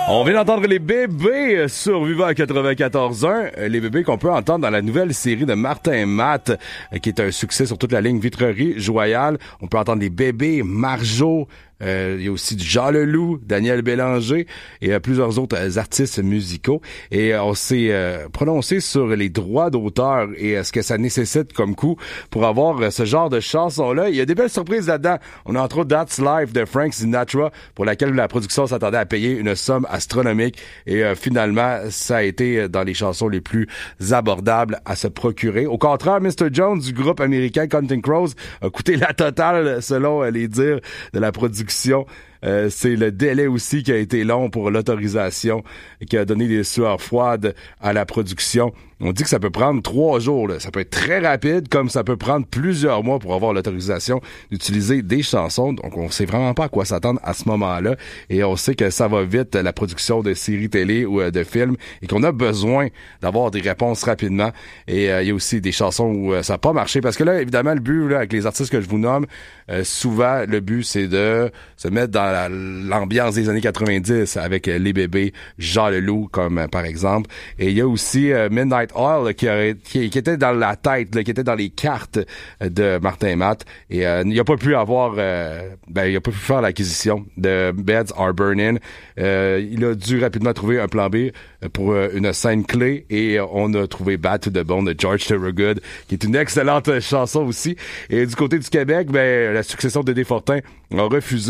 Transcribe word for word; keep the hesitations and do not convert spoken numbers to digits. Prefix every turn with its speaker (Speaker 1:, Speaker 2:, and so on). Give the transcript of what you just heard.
Speaker 1: On vient d'entendre les bébés sur Viva quatre-vingt-quatorze un. Les bébés qu'on peut entendre dans la nouvelle série de Martin Matt, qui est un succès sur toute la ligne Vitrerie-Joyal. On peut entendre les bébés, Marjo. Euh, il y a aussi du Jean Leloup, Daniel Bélanger et euh, plusieurs autres euh, artistes musicaux. Et euh, on s'est euh, prononcé sur les droits d'auteur et euh, ce que ça nécessite comme coût pour avoir euh, ce genre de chanson-là. Il y a des belles surprises là-dedans. On a entre autres That's Life de Frank Sinatra, pour laquelle la production s'attendait à payer une somme astronomique. Et euh, finalement, ça a été dans les chansons les plus abordables à se procurer. Au contraire, mister Jones du groupe américain Counting Crows a coûté la totale selon euh, les dires de la production. Euh, c'est le délai aussi qui a été long pour l'autorisation et qui a donné des sueurs froides à la production. On dit que ça peut prendre trois jours. Là. Ça peut être très rapide, comme ça peut prendre plusieurs mois pour avoir l'autorisation d'utiliser des chansons. Donc, on sait vraiment pas à quoi s'attendre à ce moment-là. Et on sait que ça va vite, la production de séries télé ou euh, de films, et qu'on a besoin d'avoir des réponses rapidement. Et il euh, y a aussi des chansons où euh, ça n'a pas marché. Parce que là, évidemment, le but, là, avec les artistes que je vous nomme, euh, souvent, le but, c'est de se mettre dans la, l'ambiance des années quatre-vingt-dix avec euh, les bébés, Jean Leloup, comme euh, par exemple. Et il y a aussi euh, Midnight Oil là, qui, aurait, qui, qui était dans la tête, là, qui était dans les cartes de Martin Matt, et euh, il a pas pu avoir euh, ben il a pas pu faire l'acquisition de Beds Are Burning. Euh, il a dû rapidement trouver un plan B pour euh, une scène clé, et euh, on a trouvé Bad to the Bone de George Thorogood, qui est une excellente chanson aussi. Et du côté du Québec, ben la succession de Défortin a refusé